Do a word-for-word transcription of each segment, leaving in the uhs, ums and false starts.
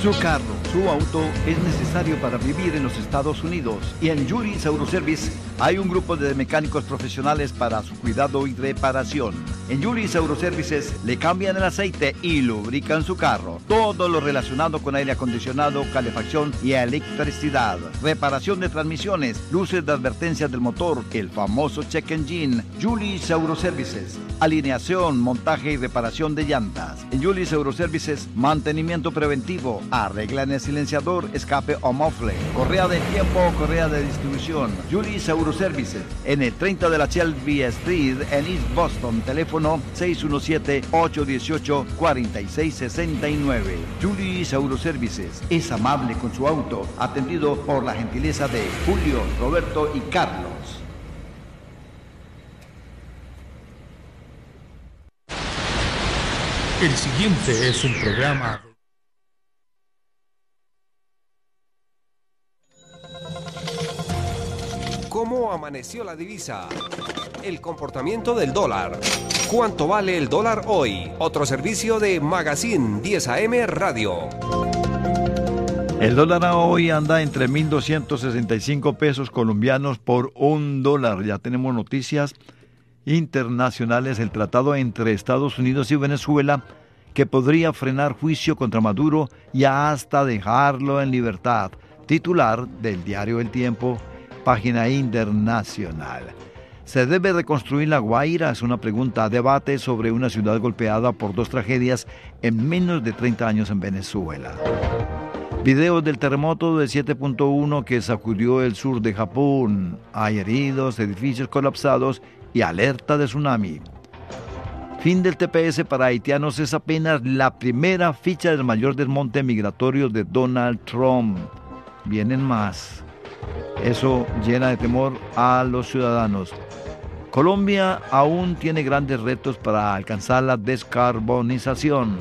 Su carro, su auto es necesario para vivir en los Estados Unidos y en Julius Auto Service hay un grupo de mecánicos profesionales para su cuidado y reparación. En Julius Auto Services le cambian el aceite y lubrican su carro. Todo lo relacionado con aire acondicionado, calefacción y electricidad. Reparación de transmisiones, luces de advertencia del motor, el famoso check engine. Julius Auto Services. Alineación, montaje y reparación de llantas. En Julius Auto Services, mantenimiento preventivo. Arreglan el silenciador, escape o mofle. Correa de tiempo o correa de distribución. Julius Auto Services. En el treinta de la Shelby Street en East Boston. Teléfono seis uno siete, ocho uno ocho, cuatro seis seis nueve. Julius Auto Services. Es amable con su auto. Atendido por la gentileza de Julio, Roberto y Carlos. El siguiente es un programa. ¿Cómo amaneció la divisa? El comportamiento del dólar. ¿Cuánto vale el dólar hoy? Otro servicio de Magazine diez A M Radio. El dólar hoy anda entre mil doscientos sesenta y cinco pesos colombianos por un dólar. Ya tenemos noticias internacionales. El tratado entre Estados Unidos y Venezuela que podría frenar juicio contra Maduro y hasta dejarlo en libertad. Titular del diario El Tiempo, página internacional. ¿Se debe reconstruir La Guaira? Es una pregunta a debate sobre una ciudad golpeada por dos tragedias en menos de treinta años en Venezuela. Videos del terremoto de siete punto uno que sacudió el sur de Japón. Hay heridos, edificios colapsados y alerta de tsunami. Fin del T P S para haitianos es apenas la primera ficha del mayor desmonte migratorio de Donald Trump. Vienen más. Eso llena de temor a los ciudadanos. Colombia aún tiene grandes retos para alcanzar la descarbonización.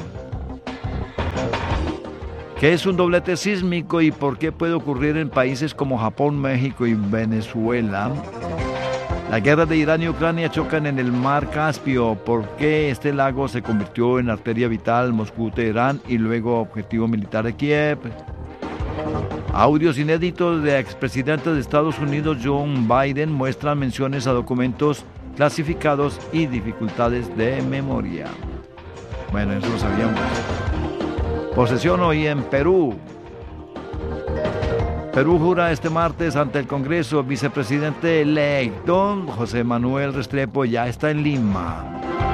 ¿Qué es un doblete sísmico y por qué puede ocurrir en países como Japón, México y Venezuela? Las guerras de Irán y Ucrania chocan en el mar Caspio. ¿Por qué este lago se convirtió en arteria vital Moscú-Teherán y luego objetivo militar de Kiev? Audios inéditos de expresidentes de Estados Unidos John Biden muestran menciones a documentos clasificados y dificultades de memoria. Bueno, eso lo sabíamos. Posesión hoy en Perú. Perú jura este martes ante el Congreso. Vicepresidente electo José Manuel Restrepo ya está en Lima.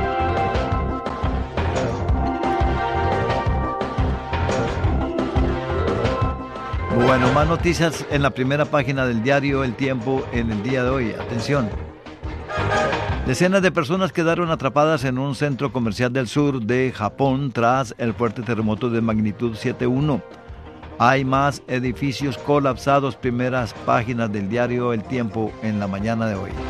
Bueno, más noticias en la primera página del diario El Tiempo en el día de hoy. Atención. Decenas de personas quedaron atrapadas en un centro comercial del sur de Japón tras el fuerte terremoto de magnitud siete punto uno. Hay más edificios colapsados. Primeras páginas del diario El Tiempo en la mañana de hoy.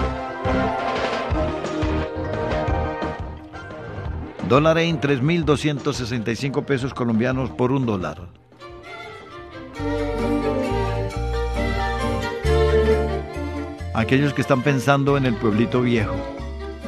Dólar en tres mil doscientos sesenta y cinco pesos colombianos por un dólar. Aquellos que están pensando en el pueblito viejo.